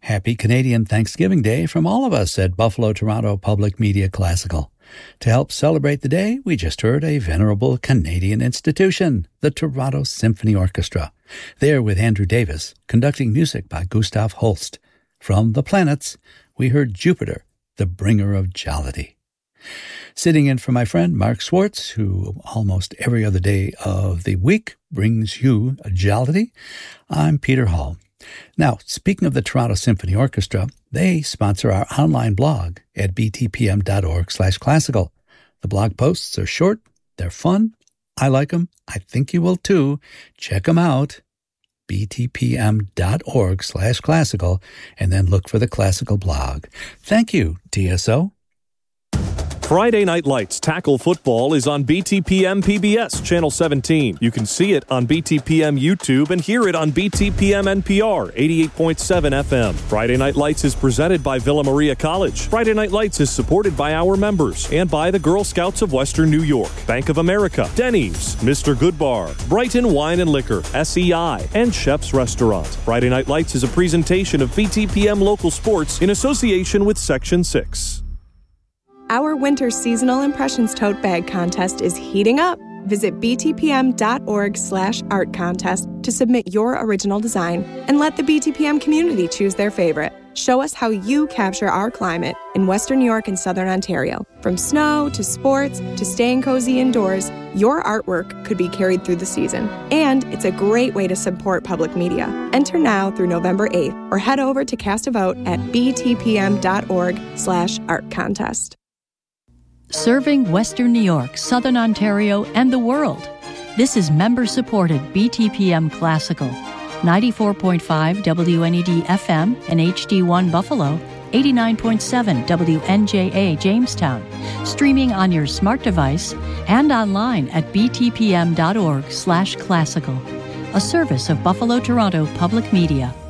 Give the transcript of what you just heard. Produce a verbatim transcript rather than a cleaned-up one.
Happy Canadian Thanksgiving Day from all of us at Buffalo Toronto Public Media Classical. To help celebrate the day, we just heard a venerable Canadian institution, the Toronto Symphony Orchestra. There with Andrew Davis, conducting music by Gustav Holst. From The Planets, we heard Jupiter, the bringer of jollity. Sitting in for my friend Mark Schwartz, who almost every other day of the week brings you a jollity, I'm Peter Hall. Now, speaking of the Toronto Symphony Orchestra, they sponsor our online blog at btpm.org slash classical. The blog posts are short, they're fun, I like them, I think you will too. Check them out, btpm.org slash classical, and then look for the classical blog. Thank you, T S O. Friday Night Lights Tackle Football is on B T P M P B S Channel seventeen. You can see it on B T P M YouTube and hear it on B T P M N P R eighty-eight point seven F M. Friday Night Lights is presented by Villa Maria College. Friday Night Lights is supported by our members and by the Girl Scouts of Western New York, Bank of America, Denny's, Mister Goodbar, Brighton Wine and Liquor, S E I, and Chef's Restaurant. Friday Night Lights is a presentation of B T P M Local Sports in association with Section six. Our winter seasonal impressions tote bag contest is heating up. Visit btpm.org slash art contest to submit your original design and let the B T P M community choose their favorite. Show us how you capture our climate in Western New York and Southern Ontario. From snow to sports to staying cozy indoors, your artwork could be carried through the season. And it's a great way to support public media. Enter now through November eighth or head over to cast a vote at btpm.org slash art contest. Serving Western New York, Southern Ontario, and the world. This is member-supported B T P M Classical. ninety-four point five W N E D F M and H D one Buffalo, eighty-nine point seven W N J A Jamestown. Streaming on your smart device and online at btpm.org slash classical. A service of Buffalo Toronto Public Media.